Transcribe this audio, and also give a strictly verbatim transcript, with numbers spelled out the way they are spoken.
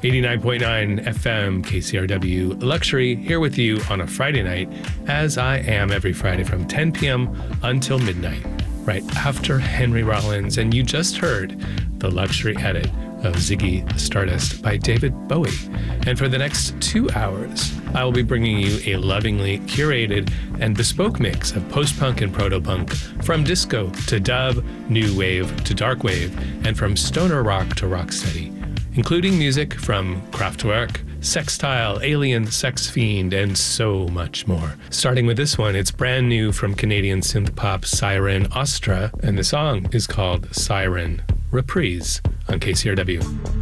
eighty-nine point nine F M, K C R W Luxury, here with you on a Friday night, as I am every Friday from ten p.m. until midnight, right after Henry Rollins. And you just heard the Luxury edit of Ziggy Stardust by David Bowie. And for the next two hours, I will be bringing you a lovingly curated and bespoke mix of post-punk and proto-punk, from disco to dub, new wave to dark wave, and from stoner rock to rocksteady, including music from Kraftwerk, Sextile, Alien, Sex Fiend, and so much more. Starting with this one, it's brand new from Canadian synth pop Siren Ostra, and the song is called Siren Reprise on K C R W.